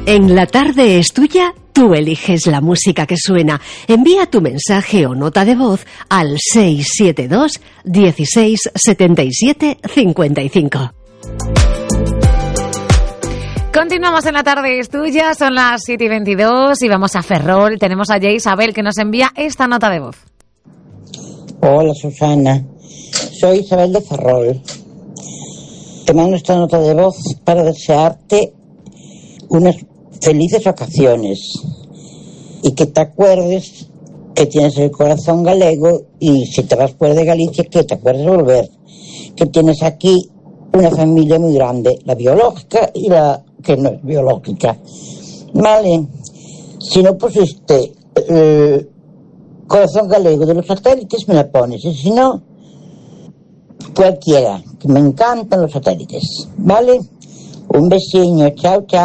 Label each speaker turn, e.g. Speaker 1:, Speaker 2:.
Speaker 1: En La Tarde es Tuya, tú eliges la música que suena. Envía tu mensaje o nota de voz al 672 16 77 55.
Speaker 2: Continuamos en La Tarde es Tuya, son las 7:22 y vamos a Ferrol. Tenemos a Isabel que nos envía esta nota de voz.
Speaker 3: Hola Susana, soy Isabel de Ferrol. Te mando esta nota de voz para desearte unas felices vacaciones y que te acuerdes que tienes el corazón galego y si te vas fuera de Galicia que te acuerdes de volver, que tienes aquí una familia muy grande, la biológica y la que no es biológica. Vale, si no pusiste el corazón galego de los satélites me la pones y si no cualquiera, que me encantan los satélites, ¿vale? Un besiño, chao, chao.